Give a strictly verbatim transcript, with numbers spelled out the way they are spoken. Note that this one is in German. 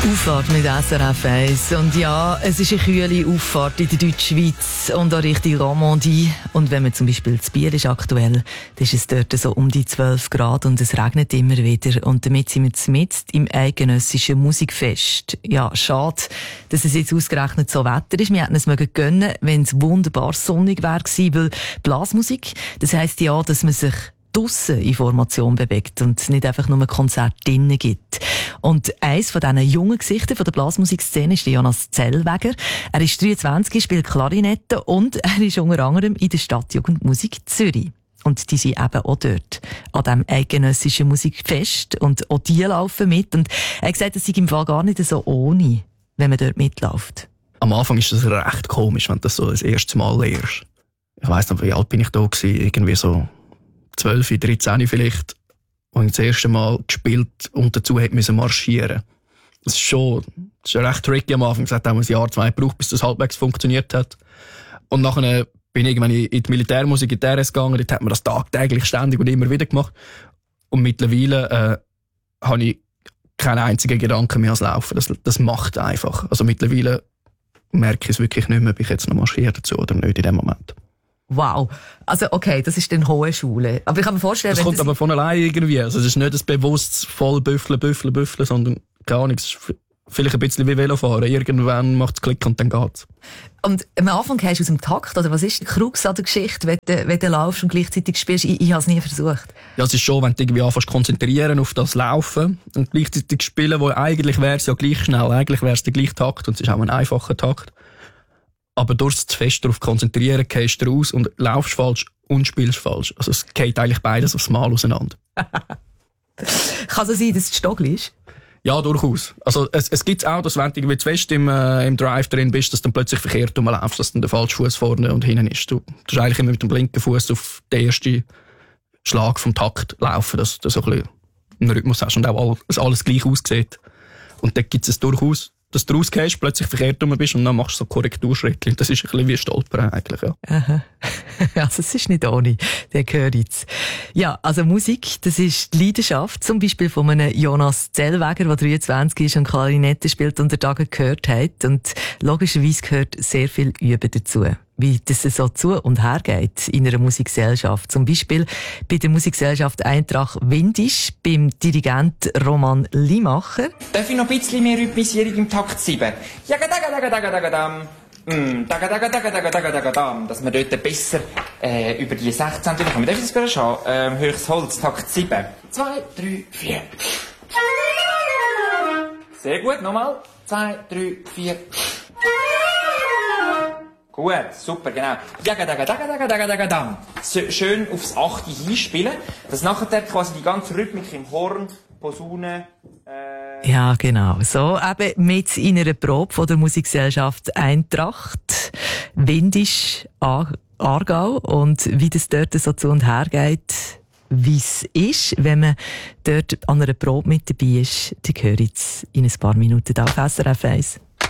Auffahrt mit S R F eins. Und ja, es ist eine kühle Auffahrt in der Deutschschweiz und auch Richtung Romandie. Und wenn man zum Beispiel zu Biel ist aktuell, dann ist es dort so um die zwölf Grad und es regnet immer wieder. Und damit sind wir mitten im eidgenössischen Musikfest. Ja, schade, dass es jetzt ausgerechnet so Wetter ist. Wir hätten es mögen gönnen, wenn es wunderbar sonnig wäre gewesen, weil Blasmusik, das heisst ja, dass man sich draussen in Formation bewegt und nicht einfach nur ein Konzert drinnen gibt. Und eins von diesen jungen Gesichtern von der Blasmusikszene ist Jonas Zellweger. Er ist dreiundzwanzig, spielt Klarinette und er ist unter anderem in der Stadtjugendmusik Zürich. Und die sind eben auch dort, an diesem eidgenössischen Musikfest. Und auch die laufen mit. Und er hat gesagt, es sei im Fall gar nicht so ohne, wenn man dort mitläuft. Am Anfang ist das recht komisch, wenn du das so das erste Mal lernst. Ich weiss noch, wie alt bin ich da gewesen? Irgendwie so zwölf, dreizehn vielleicht, als ich das erste Mal gespielt und dazu hätte müssen marschieren. Das ist schon, das ist schon recht tricky am Anfang. Es hat auch ein Jahr, zwei gebraucht, bis das halbwegs funktioniert hat. Und nachher bin ich irgendwann in die Militärmusik, in die R S gegangen. Dort hat man das tagtäglich ständig und immer wieder gemacht. Und mittlerweile äh, habe ich keinen einzigen Gedanken mehr ans Laufen. Das, das macht einfach. Also mittlerweile merke ich es wirklich nicht mehr, ob ich jetzt noch marschiere dazu oder nicht in dem Moment. Wow. Also, okay, das ist dann hohe Schule. Aber ich kann mir vorstellen, das wenn kommt das aber von allein irgendwie. Also, es ist nicht ein bewusstes voll büffeln, büffeln, büffeln, sondern keine Ahnung, es ist vielleicht ein bisschen wie Velofahren. Irgendwann macht es Klick und dann geht's. Und am Anfang gehst du aus dem Takt, oder was ist die Krux an der Geschichte, wenn du, wenn du laufst und gleichzeitig spielst? Ich, ich habe es nie versucht. Ja, es ist schon, wenn du irgendwie anfängst konzentrieren auf das Laufen und gleichzeitig spielen, wo eigentlich wäre es ja gleich schnell, eigentlich wäre es der gleiche Takt und es ist auch ein einfacher Takt. Aber durch das zu fest darauf konzentrieren, gehst du raus und laufst falsch und spielst falsch. Also es geht eigentlich beides aufs Mal auseinander. Kann es sein, dass es Stoggli ist? Ja, durchaus. Also es, es gibt auch, dass wenn du irgendwie zu fest im, äh, im Drive drin bist, dass du dann plötzlich verkehrt rumlaufst, dass dann der falsche Fuß vorne und hinten ist. Du musst eigentlich immer mit dem linken Fuß auf den ersten Schlag vom Takt laufen, dass du so ein bisschen einen Rhythmus hast und auch alles, alles gleich aussieht. Und dann gibt es durchaus, dass du rausgehst, plötzlich verkehrt rum bist und dann machst du so Korrekturschritte. Das ist ein bisschen wie Stolpern eigentlich, ja. Aha. Also es ist nicht ohne, der gehört jetzt. Ja, also Musik, das ist die Leidenschaft, zum Beispiel von einem Jonas Zellweger, der dreiundzwanzig ist und Klarinette spielt und der Tage gehört hat. Und logischerweise gehört sehr viel Üben dazu. Wie das so zu und her geht in einer Musikgesellschaft. Zum Beispiel bei der Musikgesellschaft Eintracht Windisch, beim Dirigent Roman Limacher. Darf ich noch ein bisschen mehr Rhythmisierung im Takt sieben? Jagadagadagadagadagadam. Mm, dagadagadagadagadagadam. Dass wir dort besser äh, über die sechzehn kommen. Darf ich das gerade schauen? Ähm, höchstes Holz, Takt sieben. zwei, drei, vier. Sehr gut, nochmal. zwei, drei, vier. Gut, super, genau. Jagadagadagadagadagadam. Schön aufs achte hinspielen, dass nachher quasi die ganze Rhythmik im Horn, Posaune, äh Ja, genau. So eben mit in einer Probe von der Musikgesellschaft Eintracht Windisch Aargau und wie das dort so zu und her geht, wie es ist, wenn man dort an einer Probe mit dabei ist, die hören jetzt in ein paar Minuten auf S R F eins.